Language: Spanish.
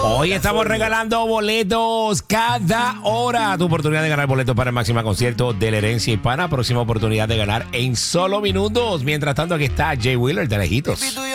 Hoy estamos regalando boletos cada hora. Tu oportunidad de ganar boletos para el máximo concierto de la herencia hispana. Próxima oportunidad de ganar en solo minutos. Mientras tanto, aquí está Jay Wheeler de lejitos.